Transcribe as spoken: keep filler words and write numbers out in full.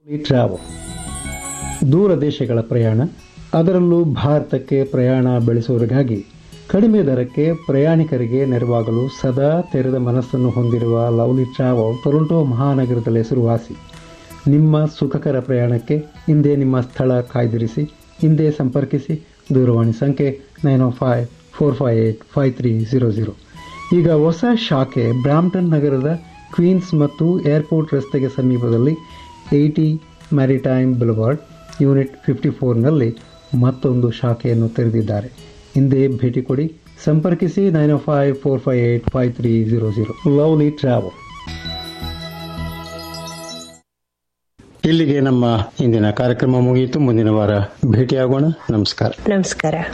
Travel ದೂರ ದೇಶಗಳ ಪ್ರಯಾಣ, ಅದರಲ್ಲೂ ಭಾರತಕ್ಕೆ ಪ್ರಯಾಣ ಬೆಳೆಸುವವರಿಗಾಗಿ ಕಡಿಮೆ ದರಕ್ಕೆ ಪ್ರಯಾಣಿಕರಿಗೆ ನೆರವಾಗಲು ಸದಾ ತೆರೆದ ಮನಸ್ಸನ್ನು ಹೊಂದಿರುವ ಲವ್ಲಿ ಟ್ರಾವೆಲ್ ಟೊರೊಂಟೊ ಮಹಾನಗರದಲ್ಲಿ ಹೆಸರುವಾಸಿ. ನಿಮ್ಮ ಸುಖಕರ ಪ್ರಯಾಣಕ್ಕೆ ಹಿಂದೆ ನಿಮ್ಮ ಸ್ಥಳ ಕಾಯ್ದಿರಿಸಿ, ಹಿಂದೆ ಸಂಪರ್ಕಿಸಿ. ದೂರವಾಣಿ ಸಂಖ್ಯೆ ನೈನ್ ಓ five four five eight five three zero zero. ಈಗ ಹೊಸ ಶಾಖೆ ಬ್ರಾಂಪ್ಟನ್ ನಗರದ ಕ್ವೀನ್ಸ್ ಮತ್ತು ಏರ್ಪೋರ್ಟ್ ರಸ್ತೆಗೆ ಸಮೀಪದಲ್ಲಿ ಏಯ್ಟಿ ಮ್ಯಾರಿಟೈಮ್ ಬುಲವಾರ್ಡ್ ಯೂನಿಟ್ ಫಿಫ್ಟಿ ಫೋರ್ನಲ್ಲಿ ಮತ್ತೊಂದು ಶಾಖೆಯನ್ನು ತೆರೆದಿದ್ದಾರೆ. ಹಿಂದೆ ಭೇಟಿ ಕೊಡಿ, ಸಂಪರ್ಕಿಸಿ ನೈನ್ ಓ five four five eight five three zero zero. Lovely travel. ಇಲ್ಲಿಗೆ ನಮ್ಮ ಇಂದಿನ ಕಾರ್ಯಕ್ರಮ ಮುಗಿಯಿತು. ಮುಂದಿನ ವಾರ ಭೇಟಿಯಾಗೋಣ. ನಮಸ್ಕಾರ. ನಮಸ್ಕಾರ.